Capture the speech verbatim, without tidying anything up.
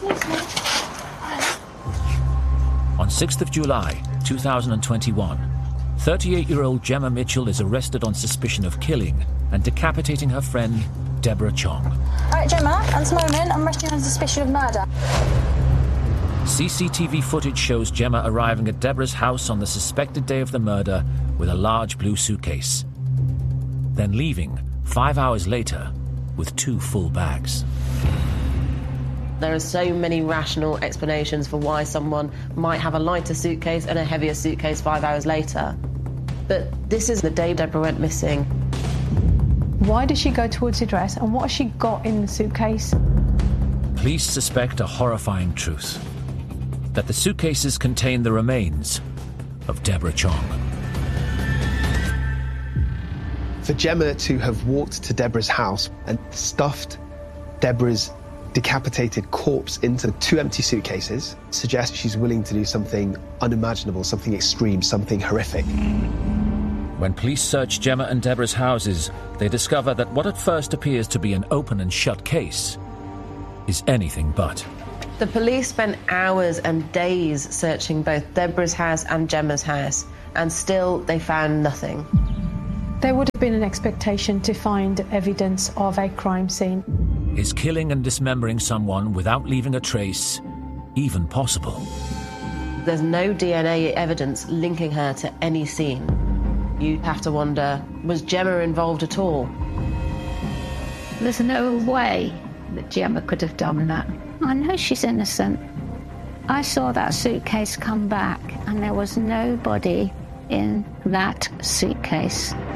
On sixth of July, two thousand twenty-one, thirty-eight-year-old Gemma Mitchell is arrested on suspicion of killing and decapitating her friend, Deborah Chong. All right, Gemma, at this moment, I'm arresting you on suspicion of murder. C C T V footage shows Gemma arriving at Deborah's house on the suspected day of the murder with a large blue suitcase, then leaving five hours later with two full bags. There are so many rational explanations for why someone might have a lighter suitcase and a heavier suitcase five hours later. But this is the day Deborah went missing. Why did she go towards the address, and what has she got in the suitcase? Police suspect a horrifying truth: that the suitcases contain the remains of Deborah Chong. For Gemma to have walked to Deborah's house and stuffed Deborah's decapitated corpse into two empty suitcases suggests she's willing to do something unimaginable, something extreme, something horrific. When police search Gemma and Deborah's houses, they discover that what at first appears to be an open and shut case is anything but. The police spent hours and days searching both Deborah's house and Gemma's house, and still they found nothing. There would have been an expectation to find evidence of a crime scene. Is killing and dismembering someone without leaving a trace even possible? There's no D N A evidence linking her to any scene. You have to wonder, was Gemma involved at all? There's no way that Gemma could have done that. I know she's innocent. I saw that suitcase come back and there was nobody in that suitcase.